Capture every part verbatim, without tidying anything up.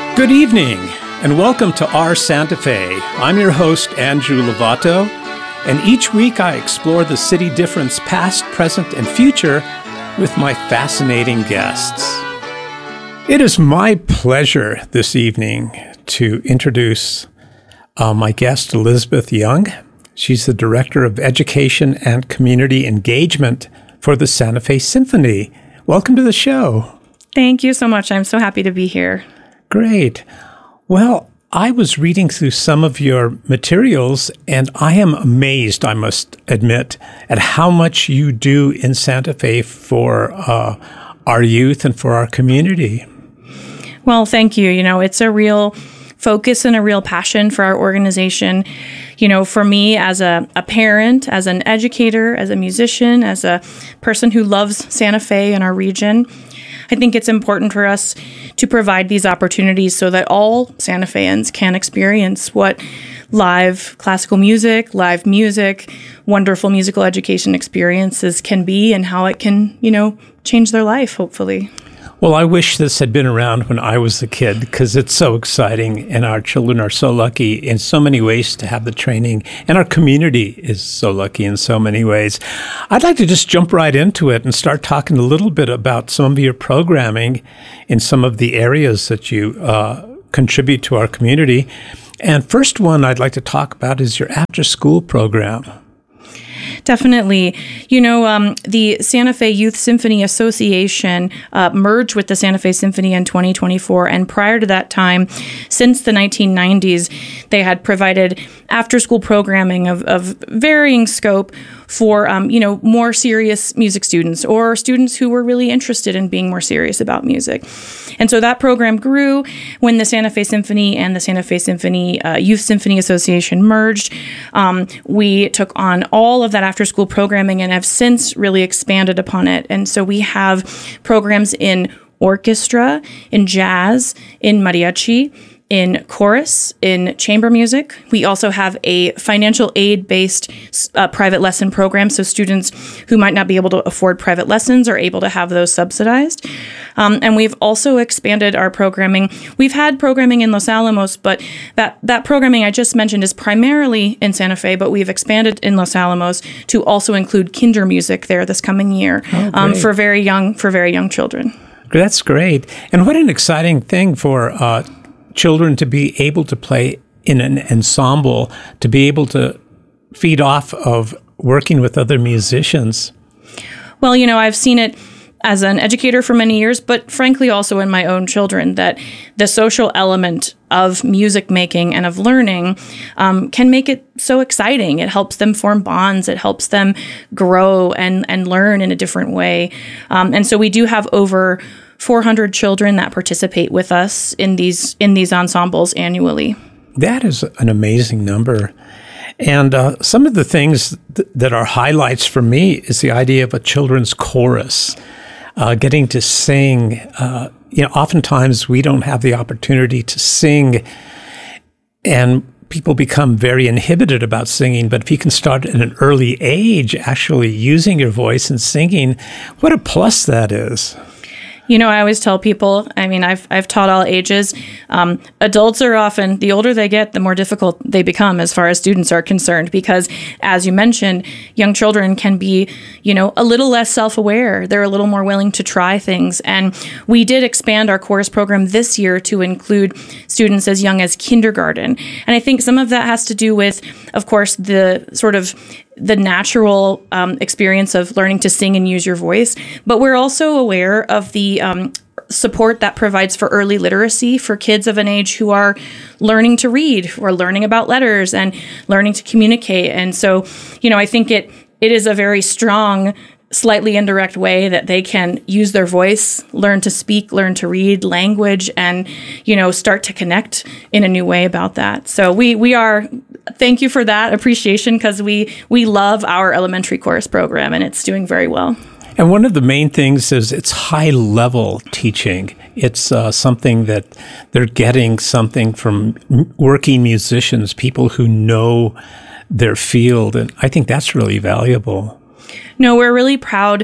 Good evening, and welcome to Our Santa Fe. I'm your host, Andrew Lovato, and each week I explore the city difference past, present, and future with my fascinating guests. It is my pleasure this evening to introduce uh, my guest, Elizabeth Young. She's the Director of Education and Community Engagement for the Santa Fe Symphony. Welcome to the show. Thank you so much. I'm so happy to be here. Great. Well, I was reading through some of your materials, and I am amazed, I must admit, at how much you do in Santa Fe for uh, our youth and for our community. Well, thank you. You know, it's a real focus and a real passion for our organization. You know, for me as a, a parent, as an educator, as a musician, as a person who loves Santa Fe and our region, I think it's important for us to provide these opportunities so that all Santa Feans can experience what live classical music, live music, wonderful musical education experiences can be and how it can, you know, change their life, hopefully. Well, I wish this had been around when I was a kid because it's so exciting and our children are so lucky in so many ways to have the training, and our community is so lucky in so many ways. I'd like to just jump right into it and start talking a little bit about some of your programming in some of the areas that you uh, contribute to our community. And first one I'd like to talk about is your after-school program. Definitely. You know, um, the Santa Fe Youth Symphony Association uh, merged with the Santa Fe Symphony in twenty twenty-four. And prior to that time, since the nineteen nineties, they had provided after-school programming of, of varying scope for, um, you know, more serious music students or students who were really interested in being more serious about music. And so that program grew when the Santa Fe Symphony and the Santa Fe Symphony uh, Youth Symphony Association merged. Um, we took on all of that after-school programming and have since really expanded upon it. And so we have programs in orchestra, in jazz, in mariachi, in chorus, in chamber music. We also have a financial aid-based uh, private lesson program, so students who might not be able to afford private lessons are able to have those subsidized. Um, and we've also expanded our programming. We've had programming in Los Alamos, but that, that programming I just mentioned is primarily in Santa Fe, but we've expanded in Los Alamos to also include kinder music there this coming year oh, um, for very young for very young children. That's great. And what an exciting thing for uh, children to be able to play in an ensemble, to be able to feed off of working with other musicians. Well, you know, I've seen it as an educator for many years, but frankly also in my own children, that the social element of music making and of learning um, can make it so exciting. It helps them form bonds. It helps them grow and, and learn in a different way. Um, and so we do have over four hundred children that participate with us in these in these ensembles annually. That is an amazing number. And uh, some of the things th- that are highlights for me is the idea of a children's chorus, uh, getting to sing. Uh, you know, oftentimes we don't have the opportunity to sing, and people become very inhibited about singing. But if you can start at an early age actually using your voice and singing, what a plus that is. You know, I always tell people, I mean, I've I've taught all ages. Um, adults are often, the older they get, the more difficult they become as far as students are concerned, because as you mentioned, young children can be, you know, a little less self-aware. They're a little more willing to try things. And we did expand our chorus program this year to include students as young as kindergarten. And I think some of that has to do with, of course, the sort of the natural um, experience of learning to sing and use your voice. But we're also aware of the um, support that provides for early literacy for kids of an age who are learning to read, who are learning about letters and learning to communicate. And so, you know, I think it it is a very strong, slightly indirect way that they can use their voice, learn to speak, learn to read language, and, you know, start to connect in a new way about that. So we we are, thank you for that appreciation, because we, we love our elementary chorus program and it's doing very well. And one of the main things is it's high-level teaching. It's uh, something that they're getting something from working musicians, people who know their field, and I think that's really valuable. No, we're really proud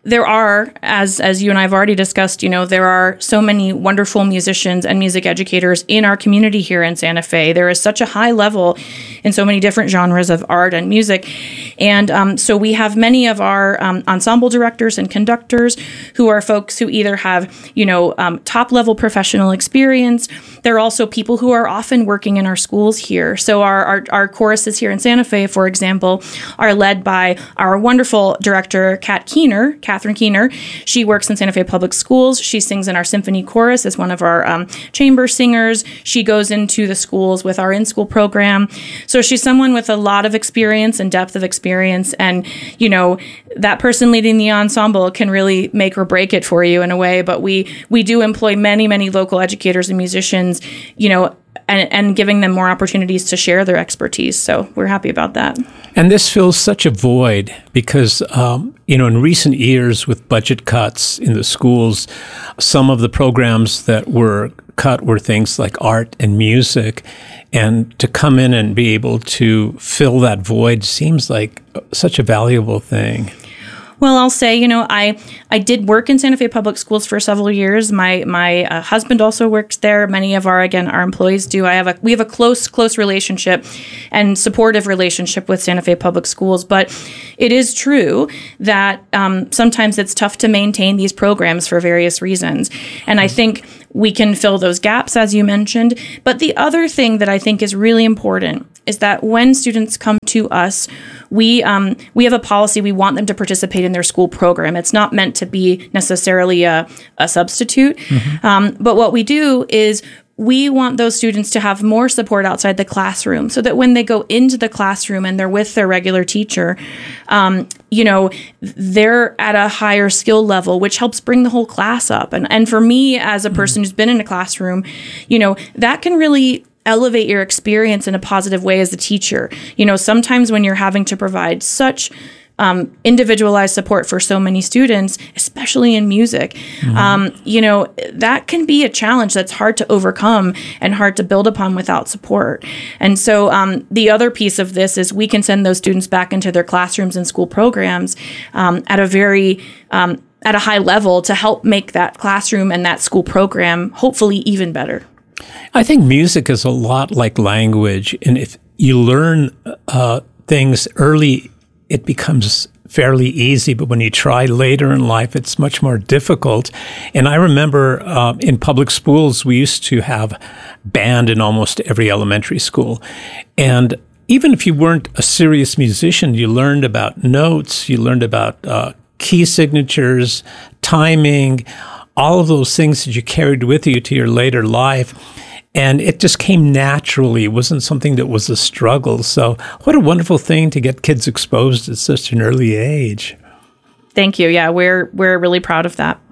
there are, as as you and I have already discussed, you know, there are so many wonderful musicians and music educators in our community here in Santa Fe. There is such a high level in so many different genres of art and music. And um, so we have many of our um, ensemble directors and conductors who are folks who either have, you know, um, top level professional experience. There are also people who are often working in our schools here. So our, our, our choruses here in Santa Fe, for example, are led by our wonderful director, Kat Keener, Catherine Keener. She works in Santa Fe Public Schools. She sings in our symphony chorus as one of our um, chamber singers. She goes into the schools with our in-school program. So she's someone with a lot of experience and depth of experience. And, you know, that person leading the ensemble can really make or break it for you in a way. But we we do employ many, many local educators and musicians, you know, and, and giving them more opportunities to share their expertise. So we're happy about that. And this fills such a void because, um, you know, in recent years with budget cuts in the schools, some of the programs that were cut were things like art and music. And to come in and be able to fill that void seems like such a valuable thing. Well, I'll say, you know, I I did work in Santa Fe Public Schools for several years. My my uh, husband also works there. Many of our, again, our employees do. I have a we have a close close relationship and supportive relationship with Santa Fe Public Schools. But it is true that um, sometimes it's tough to maintain these programs for various reasons. And I think we can fill those gaps, as you mentioned. But the other thing that I think is really important is that when students come to us, we um, we have a policy. We want them to participate in their school program. It's not meant to be necessarily a, a substitute. Mm-hmm. Um, but what we do is we want those students to have more support outside the classroom so that when they go into the classroom and they're with their regular teacher, um, you know, they're at a higher skill level, which helps bring the whole class up. And, and for me, as a person mm-hmm. who's been in a classroom, you know, that can really elevate your experience in a positive way as a teacher. You know, sometimes when you're having to provide such um, individualized support for so many students, especially in music, mm-hmm. um, you know, that can be a challenge that's hard to overcome and hard to build upon without support. And so um, the other piece of this is we can send those students back into their classrooms and school programs um, at a very um, at a high level to help make that classroom and that school program hopefully even better. I think music is a lot like language, and if you learn uh, things early, it becomes fairly easy, but when you try later in life, it's much more difficult. And I remember uh, in public schools, we used to have band in almost every elementary school. And even if you weren't a serious musician, you learned about notes, you learned about uh, key signatures, timing, all of those things that you carried with you to your later life. And it just came naturally. It wasn't something that was a struggle. So what a wonderful thing to get kids exposed at such an early age. Thank you. Yeah, we're we're really proud of that.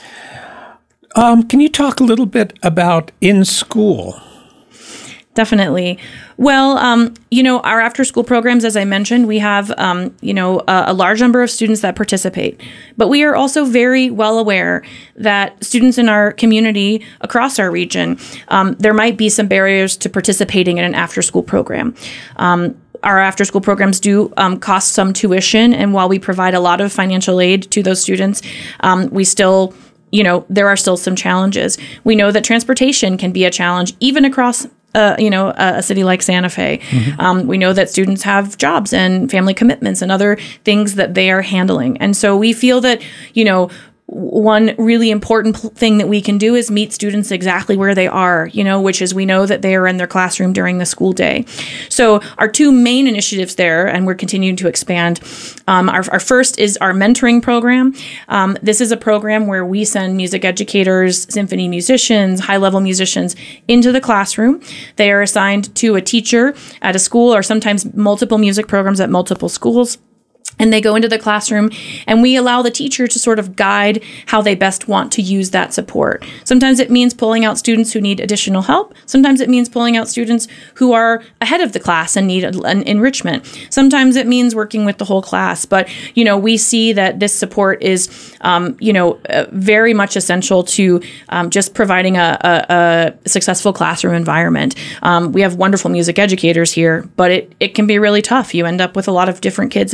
Um, can you talk a little bit about in school? Definitely. Well, um, you know, our after-school programs, as I mentioned, we have, um, you know, a, a large number of students that participate. But we are also very well aware that students in our community across our region, um, there might be some barriers to participating in an after-school program. Um, Our after-school programs do um, cost some tuition, and while we provide a lot of financial aid to those students, um, we still, you know, there are still some challenges. We know that transportation can be a challenge, even across Uh, you know, a, a city like Santa Fe. Mm-hmm. Um, we know that students have jobs and family commitments and other things that they are handling. And so we feel that, you know, one really important thing that we can do is meet students exactly where they are, you know, which is we know that they are in their classroom during the school day. So our two main initiatives there, and we're continuing to expand, um, our, our first is our mentoring program. Um, this is a program where we send music educators, symphony musicians, high-level musicians into the classroom. They are assigned to a teacher at a school or sometimes multiple music programs at multiple schools. And they go into the classroom, and we allow the teacher to sort of guide how they best want to use that support. Sometimes it means pulling out students who need additional help. Sometimes it means pulling out students who are ahead of the class and need an enrichment. Sometimes it means working with the whole class. But, you know, we see that this support is, um, you know, uh, very much essential to um, just providing a, a, a successful classroom environment. Um, we have wonderful music educators here, but it, it can be really tough. You end up with a lot of different kids in the class.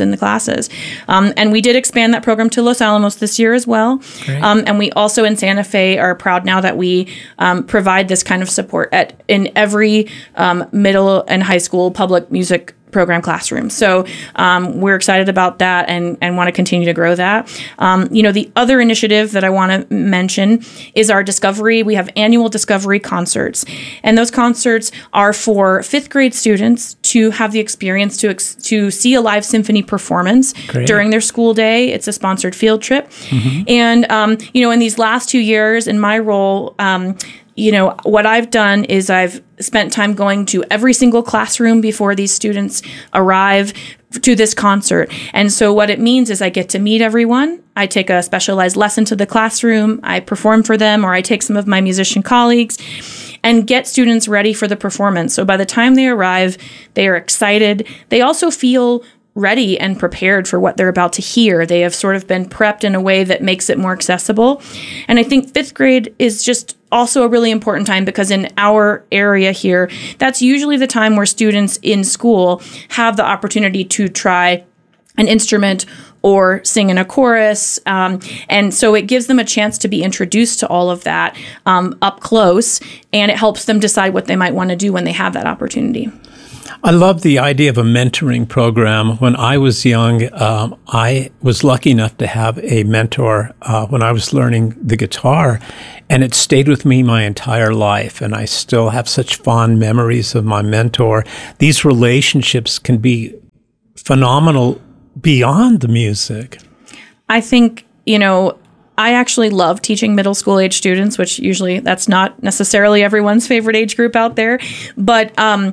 classes. Um, and we did expand that program to Los Alamos this year as well. Um, and we also in Santa Fe are proud now that we um, provide this kind of support at in every um, middle and high school public music program classroom. So um, we're excited about that and, and want to continue to grow that. Um, you know, the other initiative that I want to mention is our Discovery. We have annual Discovery concerts. And those concerts are for fifth grade students to have the experience to ex- to see a live symphony performance Great. During their school day. It's a sponsored field trip. Mm-hmm. And, um, you know, in these last two years in my role, um, you know, what I've done is I've spent time going to every single classroom before these students arrive to this concert. And so what it means is I get to meet everyone. I take a specialized lesson to the classroom. I perform for them, or I take some of my musician colleagues and get students ready for the performance. So by the time they arrive, they are excited. They also feel ready and prepared for what they're about to hear. They have sort of been prepped in a way that makes it more accessible. And I think fifth grade is just also a really important time because in our area here, that's usually the time where students in school have the opportunity to try an instrument or sing in a chorus. Um, and so it gives them a chance to be introduced to all of that um, up close, and it helps them decide what they might want to do when they have that opportunity. I love the idea of a mentoring program. When I was young, um, I was lucky enough to have a mentor uh, when I was learning the guitar, and it stayed with me my entire life, and I still have such fond memories of my mentor. These relationships can be phenomenal beyond the music. I think, you know, I actually love teaching middle school age students, which usually that's not necessarily everyone's favorite age group out there, but um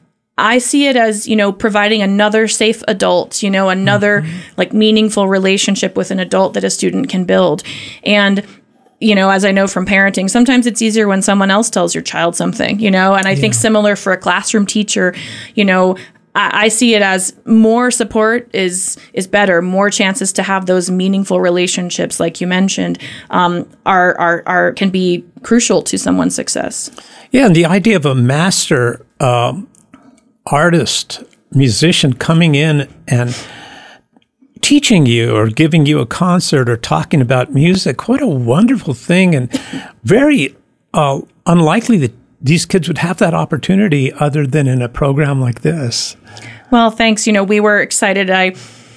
I see it as, you know, providing another safe adult, you know, another mm-hmm. like meaningful relationship with an adult that a student can build. And, you know, as I know from parenting, sometimes it's easier when someone else tells your child something, you know, and I yeah. think similar for a classroom teacher, you know, I, I see it as more support is is better, more chances to have those meaningful relationships, like you mentioned, um, are, are, are can be crucial to someone's success. Yeah, and the idea of a master um artist, musician coming in and teaching you or giving you a concert or talking about music, what a wonderful thing, and very uh, unlikely that these kids would have that opportunity other than in a program like this. Well, thanks. You know, we were excited. I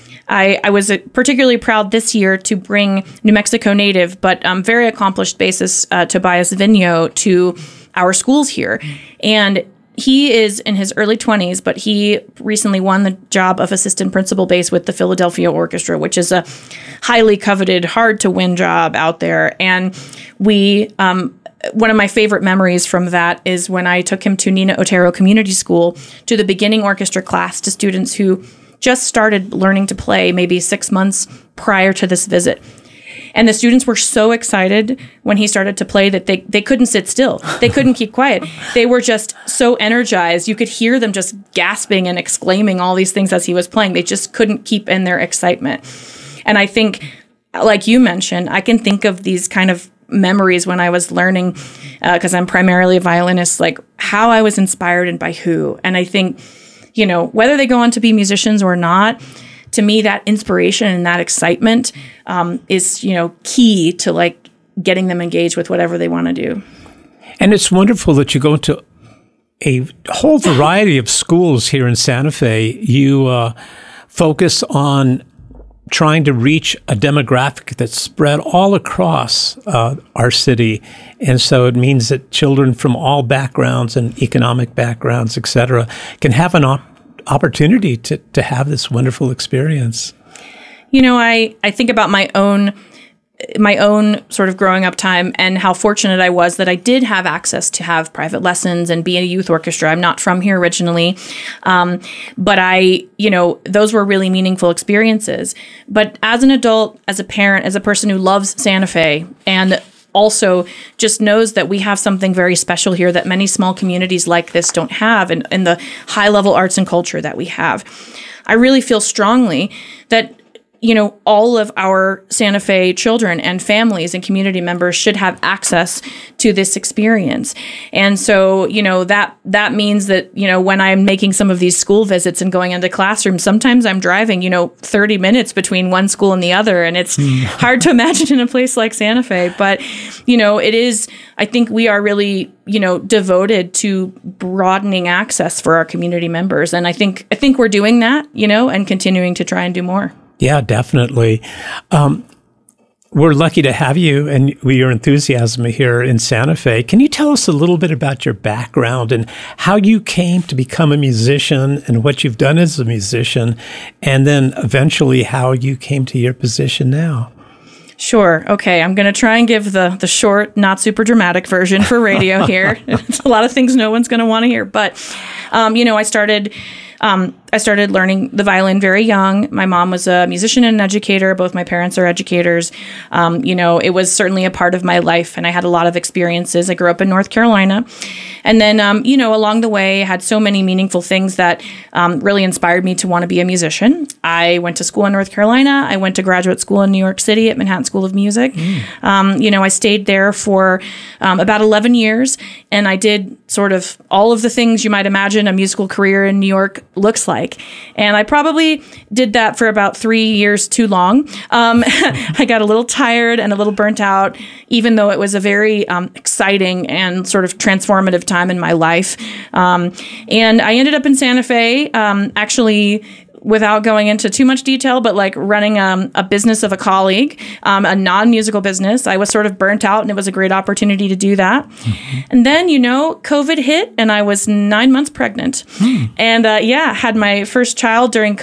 I, I was particularly proud this year to bring New Mexico native, but um, very accomplished bassist uh, Tobias Vigneault to our schools here. And he is in his early twenties, but he recently won the job of assistant principal bass with the Philadelphia Orchestra, which is a highly coveted, hard to win job out there. And we, um, one of my favorite memories from that is when I took him to Nina Otero Community School to the beginning orchestra class to students who just started learning to play maybe six months prior to this visit. And the students were so excited when he started to play that they, they couldn't sit still. They couldn't keep quiet. They were just so energized. You could hear them just gasping and exclaiming all these things as he was playing. They just couldn't keep in their excitement. And I think, like you mentioned, I can think of these kind of memories when I was learning, because uh, I'm primarily a violinist, like how I was inspired and by who. And I think, you know, whether they go on to be musicians or not, to me, that inspiration and that excitement um, is, you know, key to like getting them engaged with whatever they want to do. And it's wonderful that you go to a whole variety of schools here in Santa Fe. You uh, focus on trying to reach a demographic that's spread all across uh, our city. And so it means that children from all backgrounds and economic backgrounds, et cetera, can have an op- opportunity to, to have this wonderful experience. You know, I, I think about my own my own sort of growing up time and how fortunate I was that I did have access to have private lessons and be in a youth orchestra. I'm not from here originally, um, but I, you know, those were really meaningful experiences. But as an adult, as a parent, as a person who loves Santa Fe and also just knows that we have something very special here that many small communities like this don't have in, in the high level arts and culture that we have, I really feel strongly that you know, all of our Santa Fe children and families and community members should have access to this experience. And so, you know, that that means that, you know, when I'm making some of these school visits and going into classrooms, sometimes I'm driving, you know, thirty minutes between one school and the other. And it's mm. hard to imagine in a place like Santa Fe. But, you know, it is, I think we are really, you know, devoted to broadening access for our community members. And I think I think we're doing that, you know, and continuing to try and do more. Yeah, definitely. Um, we're lucky to have you and your enthusiasm here in Santa Fe. Can you tell us a little bit about your background and how you came to become a musician and what you've done as a musician, and then eventually how you came to your position now? Sure. Okay. I'm going to try and give the the short, not super dramatic version for radio here. It's a lot of things no one's going to want to hear. But, um, you know, I started... Um, I started learning the violin very young. My mom was a musician and an educator. Both my parents are educators. Um, you know, it was certainly a part of my life, and I had a lot of experiences. I grew up in North Carolina. And then, um, you know, along the way, I had so many meaningful things that um, really inspired me to want to be a musician. I went to school in North Carolina. I went to graduate school in New York City at Manhattan School of Music. Mm. Um, you know, I stayed there for um, about eleven years, and I did sort of all of the things you might imagine a musical career in New York looks like. And I probably did that for about three years too long. Um, I got a little tired and a little burnt out, even though it was a very um, exciting and sort of transformative time in my life. Um, and I ended up in Santa Fe, um, actually, without going into too much detail, but like running um, a business of a colleague, um, a non-musical business. I was sort of burnt out, and it was a great opportunity to do that. Mm-hmm. And then, you know, COVID hit, and I was nine months pregnant. Mm. And uh, yeah, had my first child during